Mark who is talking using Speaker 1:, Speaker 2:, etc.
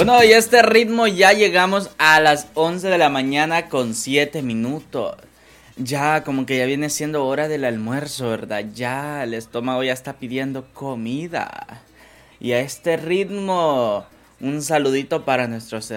Speaker 1: Bueno, y a este ritmo ya llegamos a las 11 de la mañana con 7 minutos. Ya como que ya viene siendo hora del almuerzo, ¿verdad? Ya el estómago ya está pidiendo comida. Y a este ritmo, un saludito para nuestros